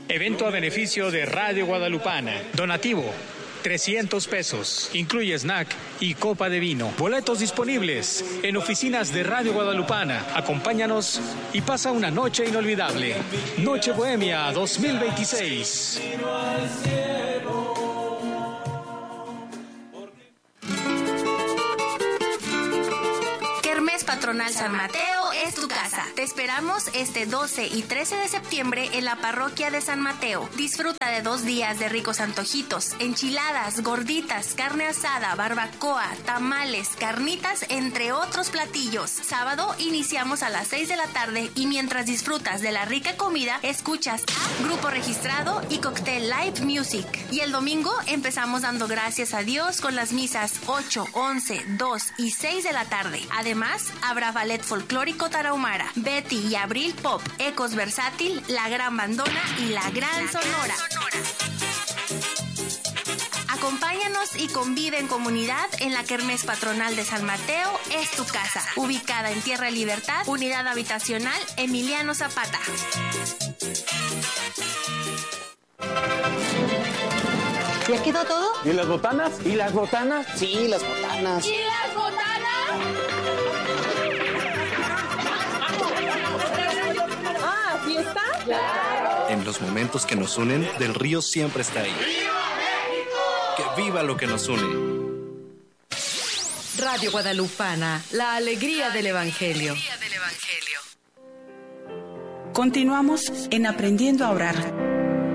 Evento a beneficio de Radio Guadalupana. Donativo, 300 pesos. Incluye snack y copa de vino. Boletos disponibles en oficinas de Radio Guadalupana. Acompáñanos y pasa una noche inolvidable. Noche Bohemia 2026. Kermés Patronal San Mateo es tu casa. Te esperamos este 12 y 13 de septiembre en la parroquia de San Mateo. Disfruta de 2 días de ricos antojitos, enchiladas, gorditas, carne asada, barbacoa, tamales, carnitas, entre otros platillos. Sábado iniciamos a las 6 de la tarde y mientras disfrutas de la rica comida, escuchas a Grupo Registrado y Cocktail Live Music. Y el domingo empezamos dando gracias a Dios con las misas 8, 11, 2 y 6 de la tarde. Además, habrá ballet folclórico tarahumara, Betty y Abril Pop, Ecos Versátil, La Gran Bandona y La Gran Sonora. Acompáñanos y convive en comunidad en la Kermés Patronal de San Mateo es tu casa, ubicada en Tierra Libertad, Unidad Habitacional Emiliano Zapata. ¿Ya quedó todo? ¿Y las botanas? ¿Y las botanas? Sí, las botanas. ¿Y las botanas? Ah, ¿fiesta? ¡Claro! En los momentos que nos unen, Del Río siempre está ahí. ¡Viva México! ¡Que viva lo que nos une! Radio Guadalupana, la alegría del Evangelio. Continuamos en Aprendiendo a Orar.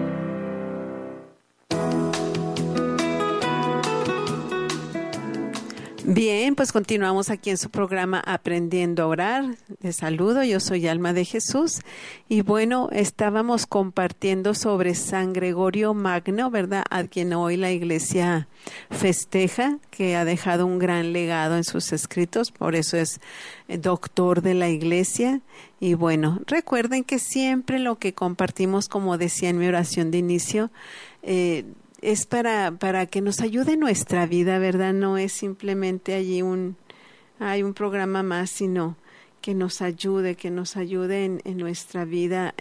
Bien, pues continuamos aquí en su programa Aprendiendo a Orar. Les saludo, yo soy Alma de Jesús. Y bueno, estábamos compartiendo sobre San Gregorio Magno, ¿verdad? A quien hoy la Iglesia festeja, que ha dejado un gran legado en sus escritos, por eso es doctor de la Iglesia. Y bueno, recuerden que siempre lo que compartimos, como decía en mi oración de inicio, es para que nos ayude en nuestra vida, ¿verdad? No es simplemente allí hay un programa más, sino que nos ayude en nuestra vida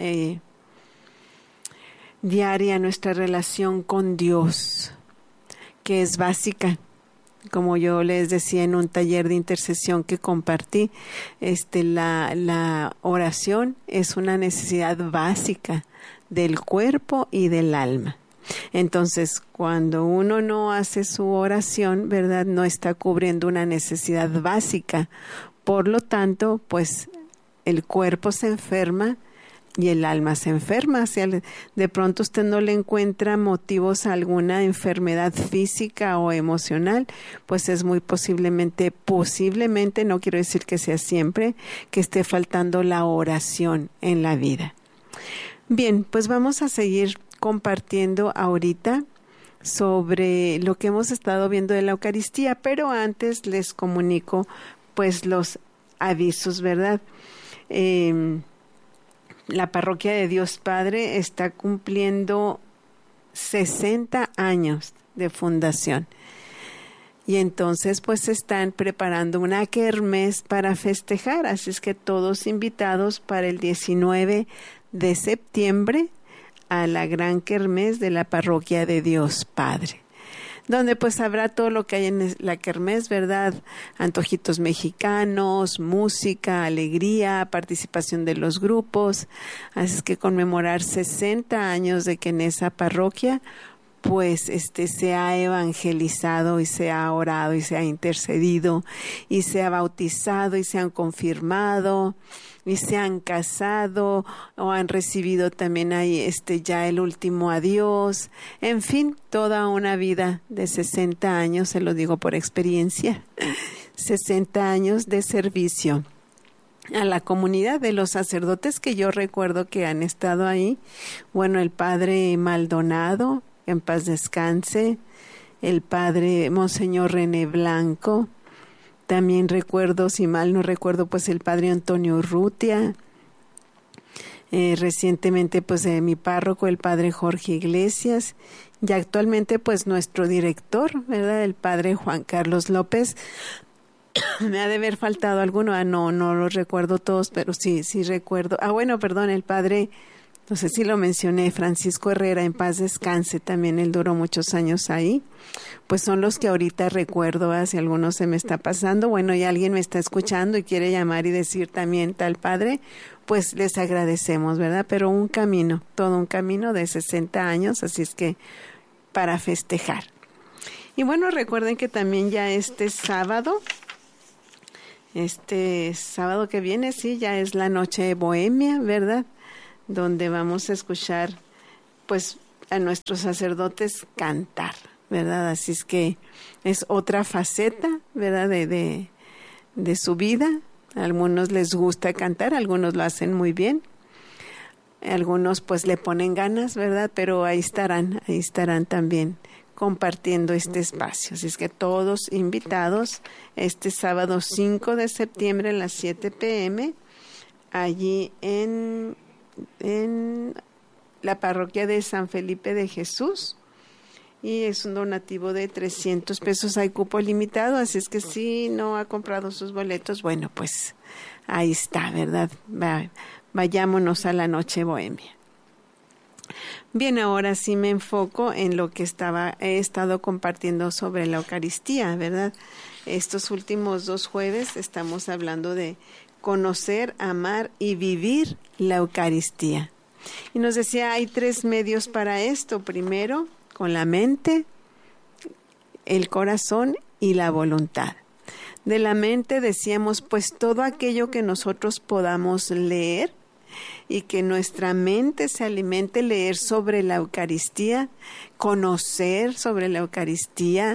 diaria, nuestra relación con Dios, que es básica. Como yo les decía en un taller de intercesión que compartí, la oración es una necesidad básica del cuerpo y del alma. Entonces, cuando uno no hace su oración, ¿verdad?, no está cubriendo una necesidad básica. Por lo tanto, pues el cuerpo se enferma y el alma se enferma. Si de pronto usted no le encuentra motivos a alguna enfermedad física o emocional, pues es muy posiblemente, no quiero decir que sea siempre, que esté faltando la oración en la vida. Bien, pues vamos a seguir compartiendo ahorita sobre lo que hemos estado viendo de la Eucaristía, pero antes les comunico pues los avisos, ¿verdad? La Parroquia de Dios Padre está cumpliendo 60 años de fundación. Y entonces pues están preparando una kermés para festejar, así es que todos invitados para el 19 de septiembre a la gran kermés de la Parroquia de Dios Padre, donde pues habrá todo lo que hay en la kermés, ¿verdad? Antojitos mexicanos, música, alegría, participación de los grupos. Así es que conmemorar 60 años de que en esa parroquia pues se ha evangelizado y se ha orado y se ha intercedido y se ha bautizado y se han confirmado y se han casado o han recibido también ahí ya el último adiós. En fin, toda una vida de 60 años, se lo digo por experiencia, 60 años de servicio a la comunidad de los sacerdotes que yo recuerdo que han estado ahí. Bueno, el padre Maldonado, en paz descanse, el padre Monseñor René Blanco, también recuerdo, si mal no recuerdo, pues el padre Antonio Urrutia, recientemente pues mi párroco, el padre Jorge Iglesias, y actualmente pues nuestro director, ¿verdad?, el padre Juan Carlos López. Me ha de haber faltado alguno, no los recuerdo todos, pero sí recuerdo. Bueno, perdón, el padre no sé si lo mencioné, Francisco Herrera, en paz descanse, también él duró muchos años ahí, pues son los que ahorita recuerdo, si alguno se me está pasando, bueno, y alguien me está escuchando y quiere llamar y decir también tal padre, pues les agradecemos, ¿verdad? Pero un camino, todo un camino de 60 años, así es que para festejar. Y bueno, recuerden que también ya este sábado que viene, sí, ya es la noche bohemia, ¿verdad? Donde vamos a escuchar, pues, a nuestros sacerdotes cantar, ¿verdad? Así es que es otra faceta, ¿verdad? De su vida. A algunos les gusta cantar, algunos lo hacen muy bien. Algunos, pues, le ponen ganas, ¿verdad? Pero ahí estarán también compartiendo este espacio. Así es que todos invitados este sábado 5 de septiembre a las 7 p.m. allí en la parroquia de San Felipe de Jesús, y es un donativo de 300 pesos. Hay cupo limitado, así es que si no ha comprado sus boletos, bueno, pues ahí está, ¿verdad? Vayámonos a la noche bohemia. Bien, ahora sí me enfoco en lo que he estado compartiendo sobre la Eucaristía, ¿verdad? Estos últimos 2 jueves estamos hablando de conocer, amar y vivir la Eucaristía. Y nos decía, hay 3 medios para esto. Primero, con la mente, el corazón y la voluntad. De la mente decíamos, pues todo aquello que nosotros podamos leer y que nuestra mente se alimente, leer sobre la Eucaristía, conocer sobre la Eucaristía,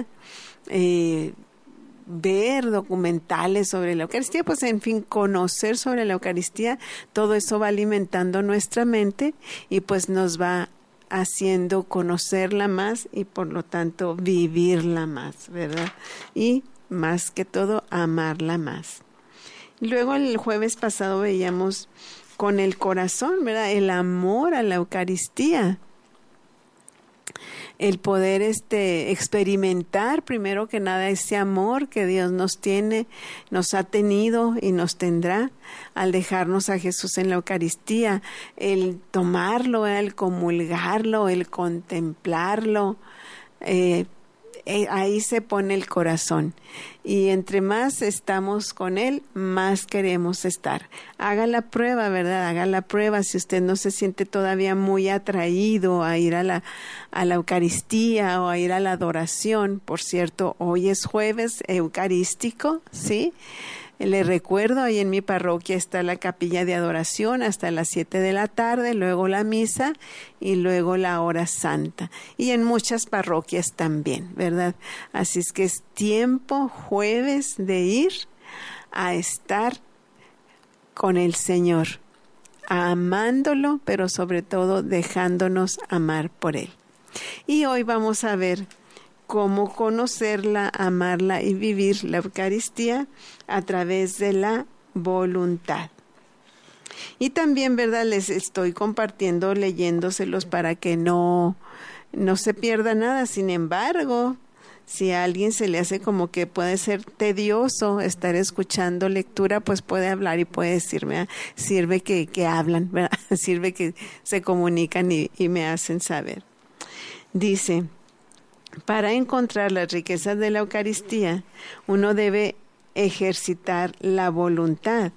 ver documentales sobre la Eucaristía, pues en fin, conocer sobre la Eucaristía, todo eso va alimentando nuestra mente y pues nos va haciendo conocerla más y por lo tanto vivirla más, ¿verdad? Y más que todo, amarla más. Luego el jueves pasado veíamos con el corazón, ¿verdad? El amor a la Eucaristía. El poder experimentar primero que nada ese amor que Dios nos tiene, nos ha tenido y nos tendrá al dejarnos a Jesús en la Eucaristía, el tomarlo, el comulgarlo, el contemplarlo, ahí se pone el corazón. Y entre más estamos con Él, más queremos estar. Haga la prueba, ¿verdad? Haga la prueba si usted no se siente todavía muy atraído a ir a la Eucaristía o a ir a la adoración. Por cierto, hoy es jueves eucarístico, ¿sí? Le recuerdo, ahí en mi parroquia está la capilla de adoración hasta las 7 de la tarde, luego la misa y luego la hora santa. Y en muchas parroquias también, ¿verdad? Así es que es tiempo jueves de ir a estar con el Señor, amándolo, pero sobre todo dejándonos amar por Él. Y hoy vamos a ver cómo conocerla, amarla y vivir la Eucaristía a través de la voluntad. Y también, ¿verdad? Les estoy compartiendo, leyéndoselos para que no se pierda nada. Sin embargo, si a alguien se le hace como que puede ser tedioso estar escuchando lectura, pues puede hablar y puede decirme, sirve que hablan, ¿verdad? Sirve que se comunican y me hacen saber. Dice, para encontrar las riquezas de la Eucaristía, uno debe ejercitar la voluntad.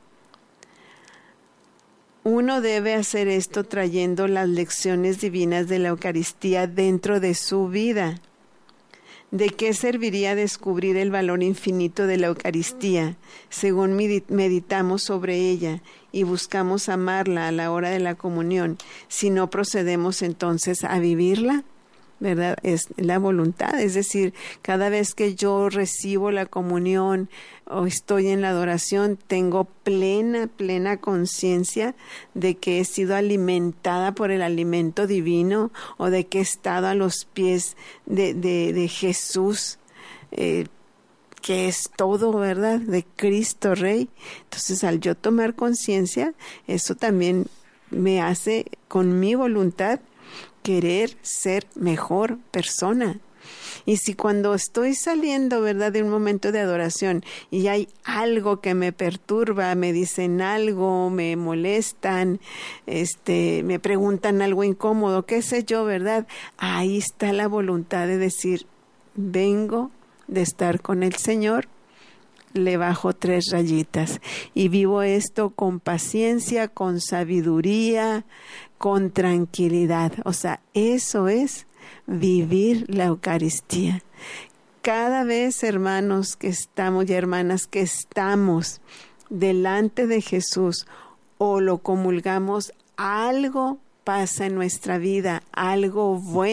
Uno debe hacer esto trayendo las lecciones divinas de la Eucaristía dentro de su vida. ¿De qué serviría descubrir el valor infinito de la Eucaristía según meditamos sobre ella y buscamos amarla a la hora de la comunión si no procedemos entonces a vivirla? ¿Verdad? Es la voluntad, es decir, cada vez que yo recibo la comunión o estoy en la adoración, tengo plena conciencia de que he sido alimentada por el alimento divino o de que he estado a los pies de Jesús, que es todo, ¿verdad? De Cristo Rey. Entonces, al yo tomar conciencia, eso también me hace con mi voluntad querer ser mejor persona, Y si cuando estoy saliendo, ¿verdad?, de un momento de adoración y hay algo que me perturba, me dicen algo, me molestan, me preguntan algo incómodo, qué sé yo, ¿verdad? Ahí está la voluntad de decir, vengo de estar con el Señor, le bajo 3 rayitas y vivo esto con paciencia, con sabiduría, con tranquilidad. O sea, eso es vivir la Eucaristía. Cada vez, hermanos, que estamos y hermanas que estamos delante de Jesús o lo comulgamos, algo pasa en nuestra vida, algo bueno